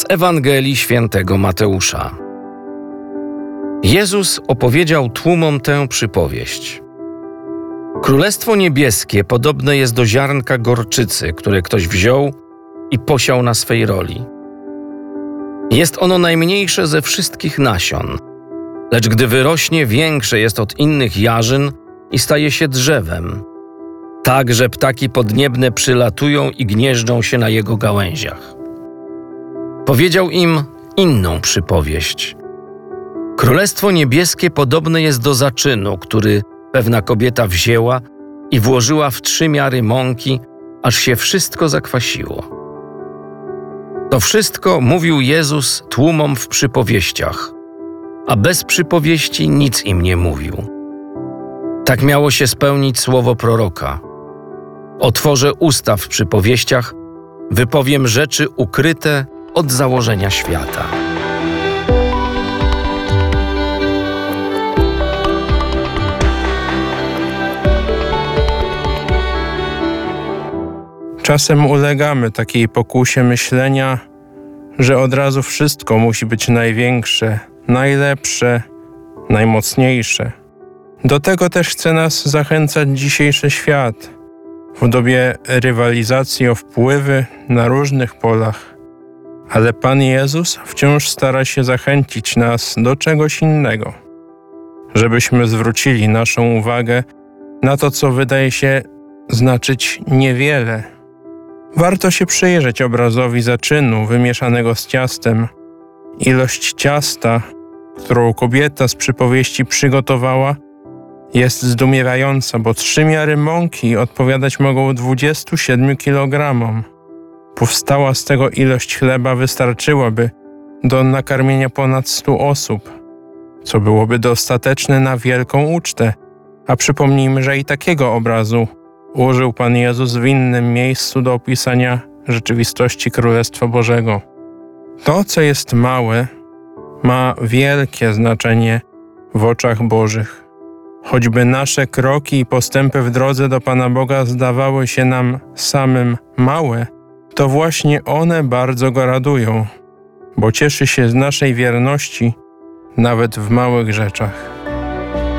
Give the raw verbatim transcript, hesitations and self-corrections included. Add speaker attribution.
Speaker 1: Z Ewangelii Świętego Mateusza. Jezus opowiedział tłumom tę przypowieść. Królestwo niebieskie podobne jest do ziarnka gorczycy, które ktoś wziął i posiał na swej roli. Jest ono najmniejsze ze wszystkich nasion, lecz gdy wyrośnie, większe jest od innych jarzyn i staje się drzewem, tak że ptaki podniebne przylatują i gnieżdżą się na jego gałęziach. Powiedział im inną przypowieść. Królestwo niebieskie podobne jest do zaczynu, który pewna kobieta wzięła i włożyła w trzy miary mąki, aż się wszystko zakwasiło. To wszystko mówił Jezus tłumom w przypowieściach, a bez przypowieści nic im nie mówił. Tak miało się spełnić słowo proroka. Otworzę usta w przypowieściach, wypowiem rzeczy ukryte od założenia świata.
Speaker 2: Czasem ulegamy takiej pokusie myślenia, że od razu wszystko musi być największe, najlepsze, najmocniejsze. Do tego też chce nas zachęcać dzisiejszy świat, w dobie rywalizacji o wpływy na różnych polach. Ale Pan Jezus wciąż stara się zachęcić nas do czegoś innego, żebyśmy zwrócili naszą uwagę na to, co wydaje się znaczyć niewiele. Warto się przyjrzeć obrazowi zaczynu wymieszanego z ciastem. Ilość ciasta, którą kobieta z przypowieści przygotowała, jest zdumiewająca, bo trzy miary mąki odpowiadać mogą dwudziestu siedmiu kilogramom. Powstała z tego ilość chleba wystarczyłaby do nakarmienia ponad stu osób, co byłoby dostateczne na wielką ucztę. A przypomnijmy, że i takiego obrazu użył Pan Jezus w innym miejscu do opisania rzeczywistości Królestwa Bożego. To, co jest małe, ma wielkie znaczenie w oczach Bożych. Choćby nasze kroki i postępy w drodze do Pana Boga zdawały się nam samym małe, to właśnie one bardzo Go radują, bo cieszy się z naszej wierności nawet w małych rzeczach.